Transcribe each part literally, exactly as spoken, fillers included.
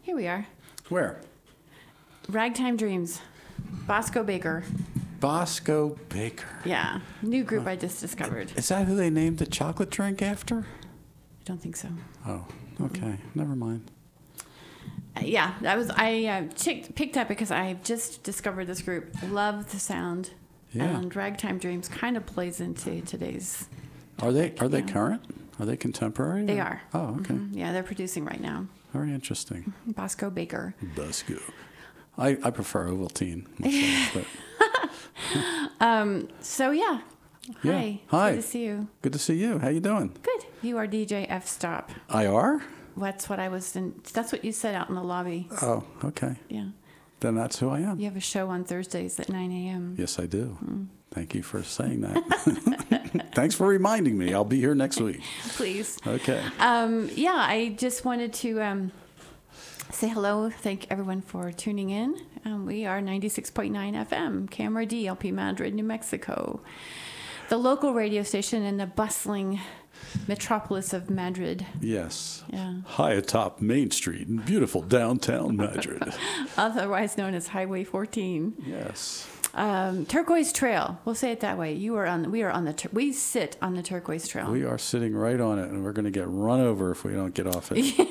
Here we are. Where? Ragtime Dreams. Bosco Baker. Bosco Baker. Yeah. New group I just discovered. Is that who they named the chocolate drink after? I don't think so. Oh, okay. Never mind. Uh, yeah, that was I uh, chick- picked up because I just discovered this group. Love the sound. Yeah. And Ragtime Dreams kind of plays into today's. Are they are they Yeah. current? Are they contemporary? They or- are. Oh, okay. Mhm. Yeah, they're producing right now. Very interesting. Bosco Baker. Bosco. I, I prefer Ovaltine myself, but Um. So yeah. Yeah. Hi. Hi. Good to see you. good to see you. How you doing? Good. You are D J F Stop. I R? That's what I was in. That's what you said out in the lobby. Oh, okay. Yeah. Then that's who I am. You have a show on Thursdays at nine a.m. Yes, I do. Thank you for saying that. Thanks for reminding me. I'll be here next week. Please. Okay. Um, yeah, I just wanted to um, say hello. Thank everyone for tuning in. Um, we are ninety-six point nine F M, Camera D, L P Madrid, New Mexico. The local radio station in the bustling metropolis of Madrid. Yes. Yeah. High atop Main Street in beautiful downtown Madrid. Otherwise known as Highway fourteen. Yes. Um, Turquoise Trail. We'll say it that way. You are on. We are on the. Tur- we sit on the Turquoise Trail. We are sitting right on it, and we're going to get run over if we don't get off it.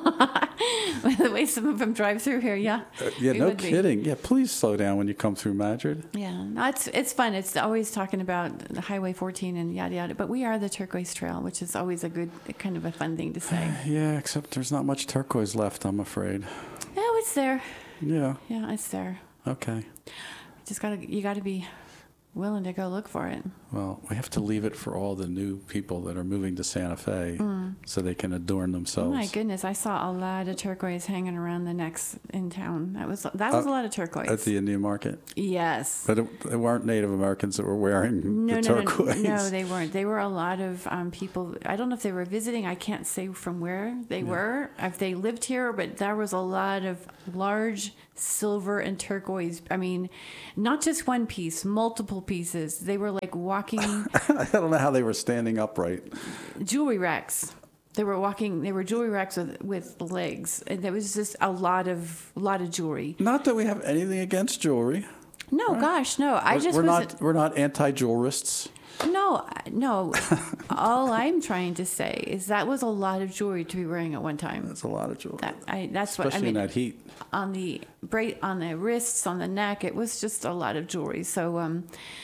The way some of them drive through here, yeah. Uh, yeah, We no would be. kidding. Yeah, please slow down when you come through Madrid. Yeah, no, it's it's fun. It's always talking about the Highway fourteen and yada yada. But we are the Turquoise Trail, which is always a good, kind of a fun thing to say. Yeah, except there's not much turquoise left, I'm afraid. Oh, it's there. Yeah. Yeah, it's there. Okay. Just gotta you gotta be willing to go look for it. Well, we have to leave it for all the new people that are moving to Santa Fe so they can adorn Oh themselves. my goodness, I saw a lot of turquoise hanging around the necks in town. That was that was Uh, a lot of turquoise. At the Indian market. yes. But it, it weren't Native Americans that were wearing No, the no, no, turquoise. no, they weren't. They were a lot of um, people. I don't know if they were visiting. I can't say from where they were, if they lived here, but there was a lot of large silver and turquoise. I mean, not just one piece, multiple pieces. They were like walking I don't know how they were standing upright. jewelry racks. They were walking. They were jewelry racks with with legs, and there was just a lot of lot of jewelry. Not that we have anything against jewelry. No, gosh, no. I We're- just we're was not we're not anti-jewelrists. No, no. All I'm trying to say is that was a lot of jewelry to be wearing at one time. That's a lot of jewelry. That I that's Especially what I mean. in that heat. On the bra- on the wrists, on the neck, it was just a lot of jewelry. So, um,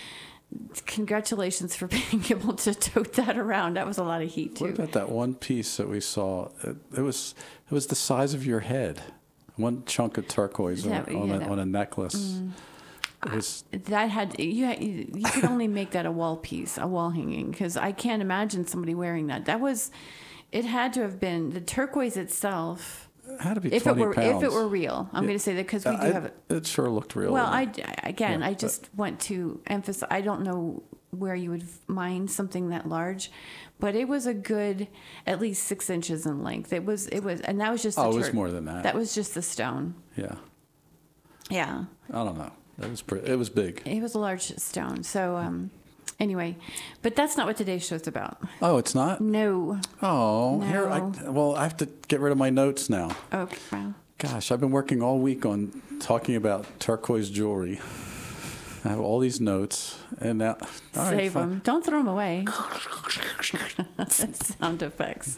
congratulations for being able to tote that around. That was a lot of heat too. What about that one piece that we saw? It, it was it was the size of your head. One chunk of turquoise That- on, on, yeah, a, that- on a necklace. It was That had you had, you you could only make that a wall piece, a wall hanging, because I can't imagine somebody wearing that. That was, it had to have been the turquoise itself. it had to be If it twenty were pounds. if it were real, I'm going to say that because we do I- have it. It sure looked real. Well, to me. I again, Yeah, I but- just want to emphasize. I don't know where you would mine something that large, but it was a good, at least six inches in length. It was, it was, and that was just. Oh, the it was tur- more than that. That was just the stone. Yeah, Yeah, I don't know. It was pretty, it was big. it was a large stone. So, um, anyway, but that's not what today's show's about. Oh, it's not. No. Oh, here. I, No. well, I have to get rid of my notes now. Okay. Well, Gosh, I've been working all week on talking about turquoise jewelry. I have all these notes, and now all right, save fine. them. Don't throw them away. Sound effects.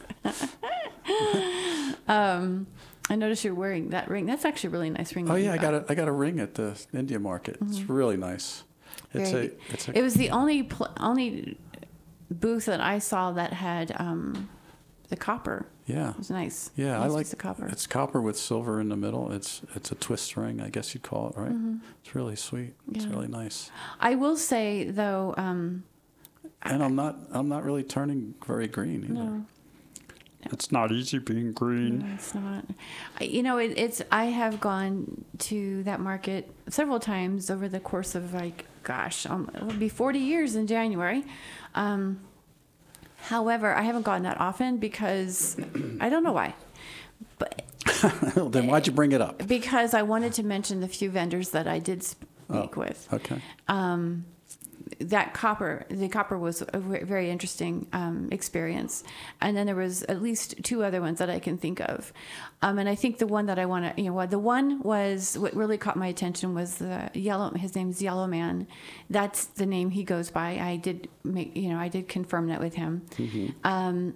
um, I noticed you're wearing that ring. That's actually a really nice ring. Oh that you yeah, I got a I got a ring at the India market. It's really nice. It's Very- a it's It a was the only pl- only booth that I saw that had um, the copper. yeah It was nice. yeah I Nice like piece of copper. It's copper with silver in the middle. It's it's a twist ring, I guess you'd call it, right? It's really sweet. It's Mm-hmm. Yeah. really nice. I will say though, um, And I'm not I'm not really turning very green either. no, It's not easy being green. no, it's not. I- You know, it, it's. I have gone to that market several times over the course of like, gosh, um, it will be forty years in January. Um, however, I haven't gone that often because I don't know why, but Then why'd you bring it up? because I wanted to mention the few vendors that I did speak with. Okay. that copper, the copper was a ve- very interesting um, experience. And then there was at least two other ones that I can think of. Um, and I think the one that I want to, you know, what the one was, what really caught my attention was the yellow, his name's Yellow Man. That's the name he goes by. I did make, you know, I did confirm that with him. Mm-hmm. Um,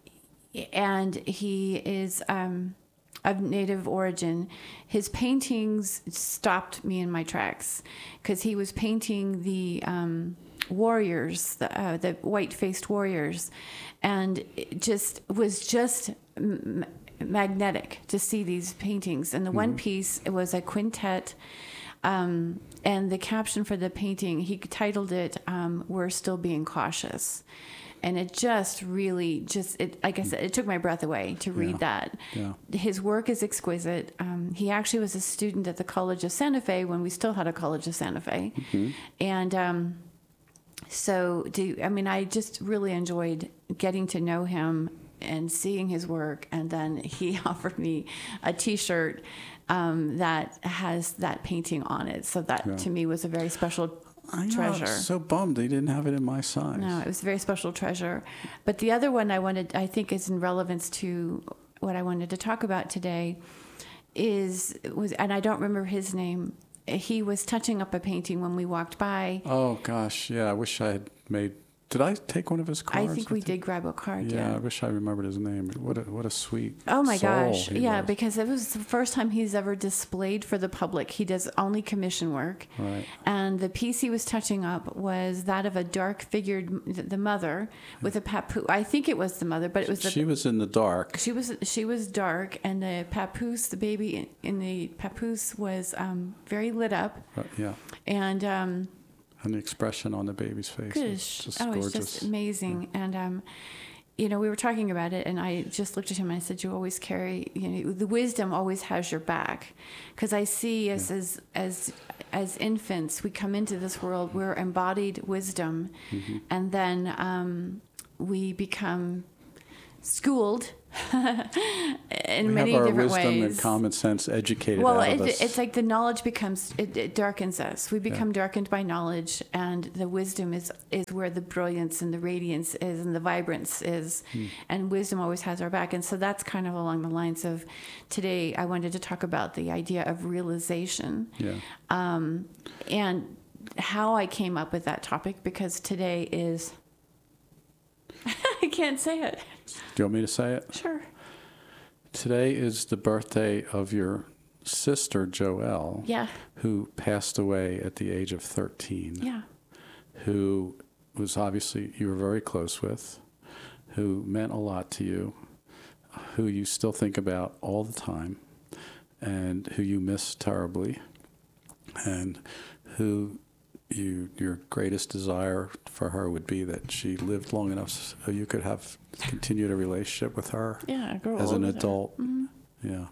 and he is, um, of Native origin. His paintings stopped me in my tracks because he was painting the um, warriors, the, uh, the white-faced warriors, and it just was just m- magnetic to see these paintings. And the mm-hmm. one piece, it was a quintet, um, and the caption for the painting, he titled it, um, "We're Still Being Cautious." And it just really, just it, like I said, it took my breath away to read yeah. that. Yeah. His work is exquisite. Um, he actually was a student at the College of Santa Fe when we still had a College of Santa Fe. Mm-hmm. And um, so, do, I mean, I just really enjoyed getting to know him and seeing his work. And then he offered me a T-shirt um, that has that painting on it. So that, yeah. to me, was a very special I know, treasure. I was so bummed they didn't have it in my size. No, it was a very special treasure. But the other one I wanted, I think, is in relevance to what I wanted to talk about today, is was, and I don't remember his name. He was touching up a painting when we walked by. Oh gosh, yeah. I wish I had made. Did I take one of his cards? I think we did grab a card. Yeah, Yeah, I wish I remembered his name. What a what a sweet. Oh my soul gosh, he yeah, was. because it was the first time he's ever displayed for the public. He does only commission work, Right. and the piece he was touching up was that of a dark figured the mother with a papoose. I think it was the mother, but it was the She was in the dark. She was she was dark, and the papoose, the baby in, in the papoose, was um, very lit up, Uh, yeah. and um, And the expression on the baby's face was gosh, just oh, gorgeous. it's just amazing. And um, you know, we were talking about it, and I just looked at him and I said, "You always carry, you know, the wisdom always has your back," because I see us yeah. as as as infants, we come into this world, we're embodied wisdom, mm-hmm. and then um, we become schooled in we many have our different wisdom ways. and common sense educated well, out it, of us. it's like the knowledge becomes it, it darkens us. We become Yeah. darkened by knowledge, and the wisdom is is where the brilliance and the radiance is, and the vibrance is, hmm. and wisdom always has our back. And so that's kind of along the lines of today. I wanted to talk about the idea of realization, Yeah. um, and how I came up with that topic, because today is. I can't say it. Do you want me to say it? Sure. Today is the birthday of your sister, Joelle, Yeah. who passed away at the age of thirteen, Yeah. who was obviously you were very close with, who meant a lot to you, who you still think about all the time, and who you miss terribly, and who you your greatest desire for her would be that she lived long enough so you could have continued a relationship with her Yeah, I grew as old an with her. adult. Mm-hmm. Yeah.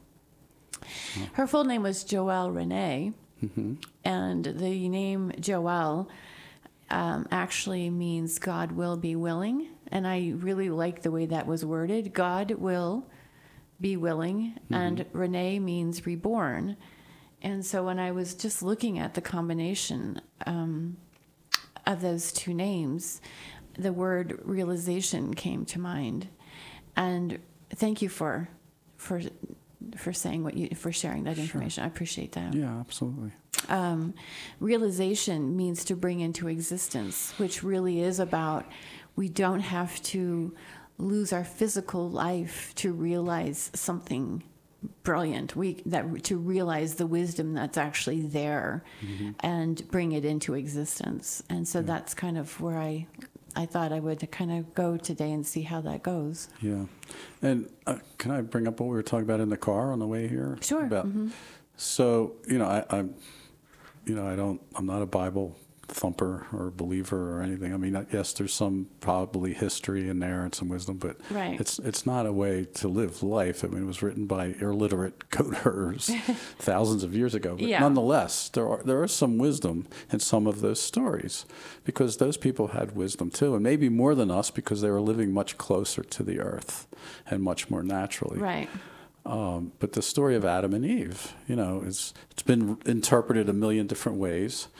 Her full name was Joelle Renee, Mm-hmm. and the name Joelle um, actually means God will be willing. And I really like the way that was worded. God will be willing, mm-hmm. and Renee means reborn. And so when I was just looking at the combination um, of those two names, the word realization came to mind. And thank you for for for saying what you for sharing that information. Sure. I appreciate that. Yeah, absolutely. Um, realization means to bring into existence, which really is about we don't have to lose our physical life to realize something brilliant. We that to realize the wisdom that's actually there, mm-hmm. and bring it into existence. And so yeah. that's kind of where I I thought I would kind of go today and see how that goes. Yeah. And uh, can I bring up what we were talking about in the car on the way here? Sure. About, mm-hmm. So, you know, I, I'm, you know, I don't, I'm not a Bible thumper or believer or anything. I mean, yes, there's some probably history in there and some wisdom, but right. it's it's not a way to live life. I mean, it was written by illiterate coders thousands of years ago. But yeah. nonetheless, there are there is some wisdom in some of those stories, because those people had wisdom too, and maybe more than us because they were living much closer to the earth and much more naturally. Right. Um, but the story of Adam and Eve, you know, it's it's been interpreted a million different ways.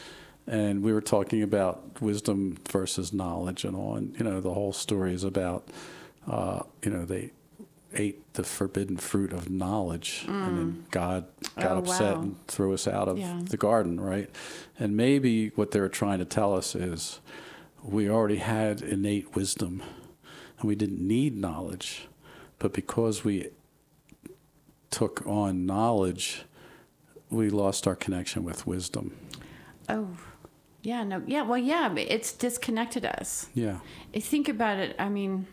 And we were talking about wisdom versus knowledge and all. And, you know, the whole story is about, uh, you know, they ate the forbidden fruit of knowledge. Mm. And then God got Oh, upset wow. and threw us out of Yeah. the garden, right? And maybe what they were trying to tell us is we already had innate wisdom and we didn't need knowledge. But because we took on knowledge, we lost our connection with wisdom. Oh, yeah, no, yeah, well, yeah, but it's disconnected us. Yeah. I think about it. I mean,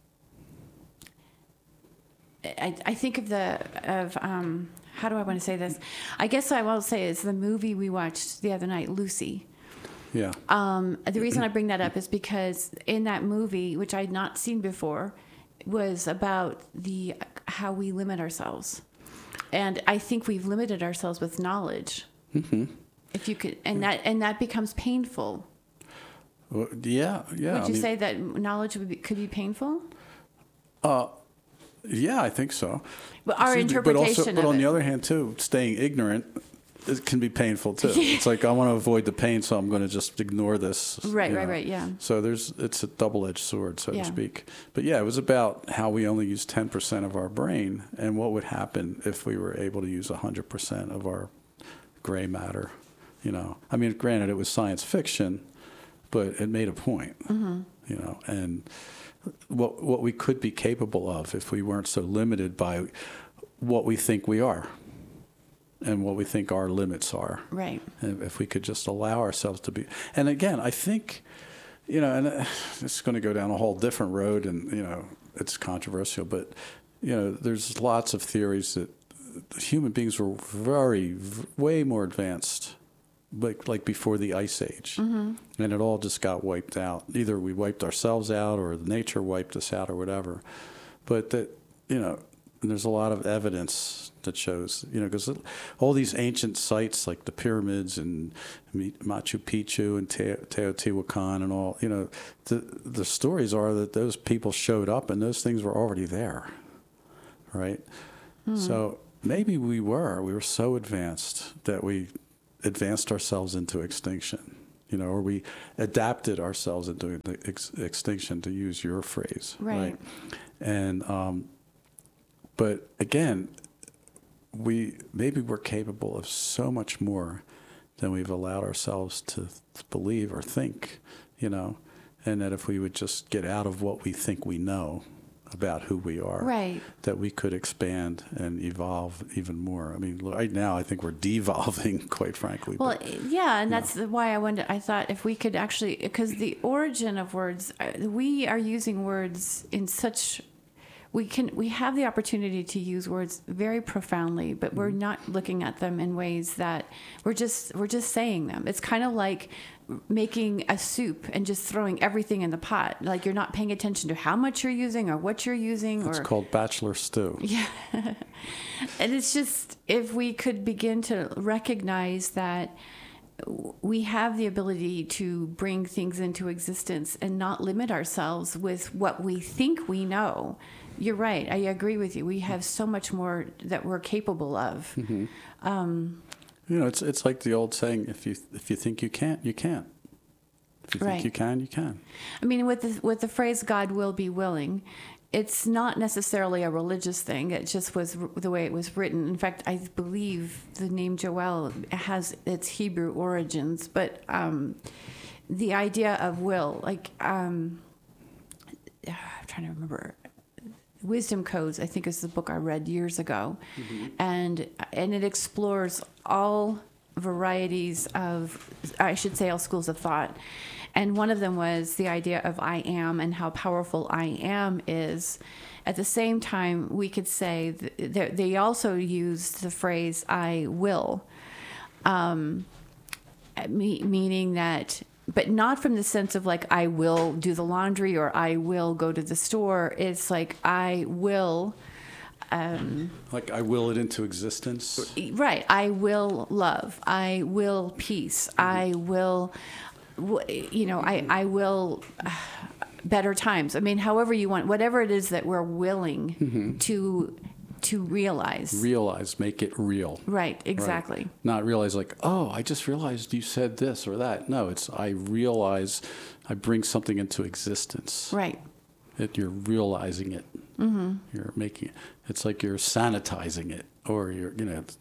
I, I think of the of um, how do I want to say this? I guess I will say is the movie we watched the other night, Lucy. Yeah. Um, the reason I bring that up is because in that movie, which I had not seen before, was about the how we limit ourselves, and I think we've limited ourselves with knowledge. Mm-hmm. If you could, and that and that becomes painful. Well, yeah, yeah. Would I you mean, say that knowledge would be, could be painful? Uh, yeah, I think so. But our Excuse me, interpretation but also, but of on it. the other hand, too, staying ignorant it can be painful too. It's like I want to avoid the pain, so I'm going to just ignore this. Right, you right, know. right. Yeah. So there's it's a double-edged sword, so Yeah. to speak. But yeah, it was about how we only use ten percent of our brain, and what would happen if we were able to use one hundred percent of our gray matter. You know, I mean, granted, it was science fiction, but it made a point. Mm-hmm. You know, and what what we could be capable of if we weren't so limited by what we think we are and what we think our limits are. Right. And if we could just allow ourselves to be. And again, I think, you know, and uh, it's going to go down a whole different road, and, you know, it's controversial, but, you know, there's lots of theories that human beings were very, v- way more advanced, like, like before the Ice Age. Mm-hmm. And it all just got wiped out. Either we wiped ourselves out or nature wiped us out or whatever. But that, you know, and there's a lot of evidence that shows, you know, because all these ancient sites like the pyramids and Machu Picchu and Te- Teotihuacan and all, you know, the the stories are that those people showed up and those things were already there, right? Hmm. So maybe we were, we were so advanced that we advanced ourselves into extinction, you know, or we adapted ourselves into ex- extinction, to use your phrase, right? right? And um, but again, we maybe we're capable of so much more than we've allowed ourselves to th- believe or think, you know, and that if we would just get out of what we think we know about who we are, right, that we could expand and evolve even more. I mean, right now I think we're devolving, quite frankly. Well, but, yeah, and that's know. why I wanted. I thought if we could actually, because the origin of words, we are using words in such. We can we have the opportunity to use words very profoundly, but we're not looking at them in ways that we're just we're just saying them. It's kind of like making a soup and just throwing everything in the pot. Like you're not paying attention to how much you're using or what you're using. It's or, called bachelor stew. Yeah. And it's just, if we could begin to recognize that we have the ability to bring things into existence and not limit ourselves with what we think we know. You're right. I agree with you. We have so much more that we're capable of. Mm-hmm. Um, you know, it's it's like the old saying: if you if you think you can't, you can't. If you right. think you can, you can. I mean, with the, with the phrase "God will be willing," it's not necessarily a religious thing. It just was r- the way it was written. In fact, I believe the name Joel has its Hebrew origins, but um, the idea of will, like um, I'm trying to remember. Wisdom Codes, I think, is the book I read years ago, mm-hmm. and and it explores all varieties of, I should say, all schools of thought, and one of them was the idea of I am and how powerful I am is. At the same time, we could say that they also used the phrase I will, um, me, meaning that. But not from the sense of like, I will do the laundry or I will go to the store. It's like, I will. Um, like, I will it into existence. Right. I will love. I will peace. Mm-hmm. I will, you know, I, I will uh, better times. I mean, however you want, whatever it is that we're willing mm-hmm. to To realize. Realize, make it real. Right, exactly. Right. Not realize like, oh, I just realized you said this or that. No, it's I realize, I bring something into existence. Right. It, you're realizing it. Mm-hmm. You're making it. It's like you're sanitizing it, or you're, you know,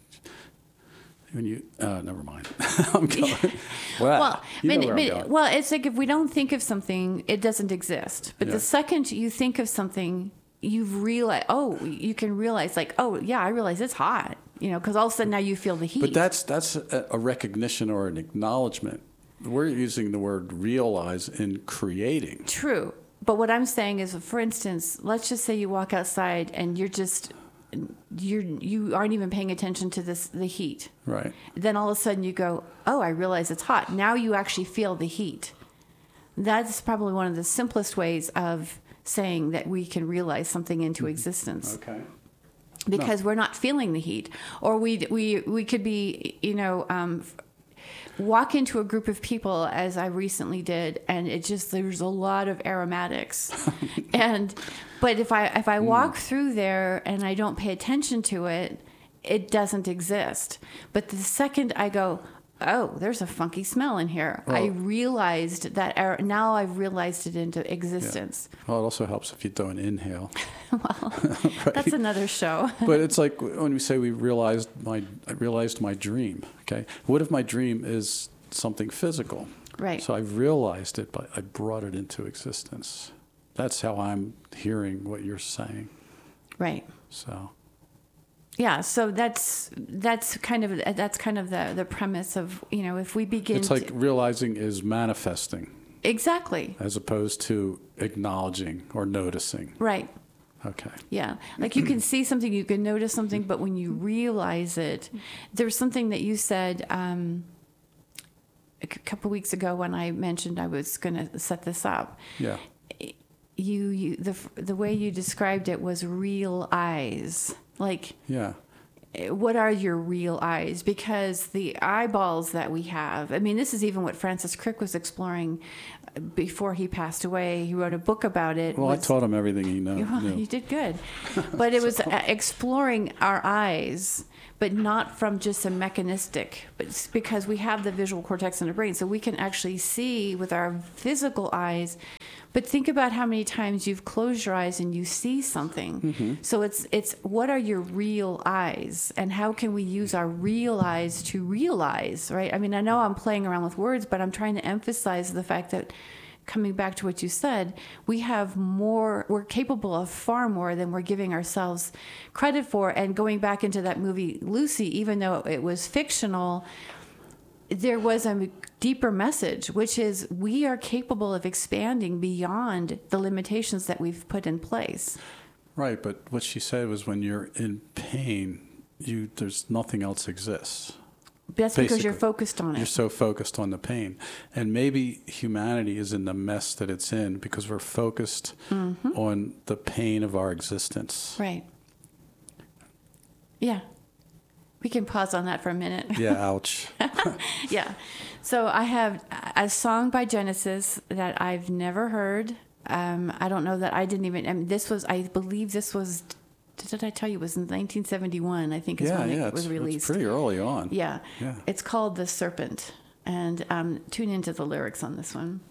when you. Uh, never mind. I'm going. Wow. Well, you know but, where I'm but, going. well, it's like if we don't think of something, it doesn't exist. But Yeah. the second you think of something, you've realized. Oh, you can realize, like, oh, yeah, I realize it's hot. You know, because all of a sudden now you feel the heat. But that's that's a, a recognition or an acknowledgement. We're using the word realize in creating. True. But what I'm saying is, for instance, let's just say you walk outside and you're just you're you aren't even paying attention to this the heat. Right. Then all of a sudden you go, oh, I realize it's hot. Now you actually feel the heat. That's probably one of the simplest ways of saying that we can realize something into existence. Okay. Because no. we're not feeling the heat, or we we we could be, you know, um, walk into a group of people as I recently did, and it just there's a lot of aromatics, and but if I if I walk mm. through there and I don't pay attention to it, it doesn't exist. But the second I go, oh, there's a funky smell in here. Well, I realized that ar- now I've realized it into existence. Yeah. Well, it also helps if you don't inhale. Well, right? That's another show. But it's like when we say we realized my, I realized my dream. Okay, what if my dream is something physical? Right. So I've realized it, but I brought it into existence. That's how I'm hearing what you're saying. Right. So. Yeah, so that's that's kind of that's kind of the, the premise of, you know, if we begin. It's like to, realizing is manifesting. Exactly. As opposed to acknowledging or noticing. Right. Okay. Yeah, like you can see something, you can notice something, but when you realize it, there's something that you said um, a couple of weeks ago when I mentioned I was going to set this up. Yeah. You, you the the way you described it was real eyes. Like, yeah. What are your real eyes? Because the eyeballs that we have, I mean, this is even what Francis Crick was exploring before he passed away. He wrote a book about it. Well, was, I taught him everything he knew. Well, you did good. But it was so. exploring our eyes, but not from just a mechanistic, but it's because we have the visual cortex in the brain, so we can actually see with our physical eyes. But think about how many times you've closed your eyes and you see something. Mm-hmm. So it's it's what are your real eyes, and how can we use our real eyes to realize, right? I mean, I know I'm playing around with words, but I'm trying to emphasize the fact that, coming back to what you said, we have more, we're capable of far more than we're giving ourselves credit for. And going back into that movie, Lucy, even though it was fictional, there was a deeper message, which is we are capable of expanding beyond the limitations that we've put in place. Right, but what she said was when you're in pain, you there's nothing else exists. That's Basically, because you're focused on it. You're so focused on the pain. And maybe humanity is in the mess that it's in because we're focused mm-hmm. on the pain of our existence. Right. Yeah. We can pause on that for a minute. Yeah, ouch. Yeah. So I have a song by Genesis that I've never heard. Um, I don't know that I didn't even, I mean, this was, I believe this was, did I tell you, it was in nineteen seventy-one, I think is yeah, when yeah, it was released. It's pretty early on. Yeah. Yeah. It's called The Serpent. And um, tune into the lyrics on this one.